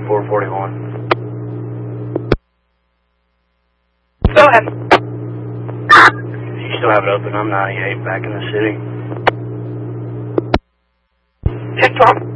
441. Go ahead. You still have it open. I'm 98 back in the city. 10-12.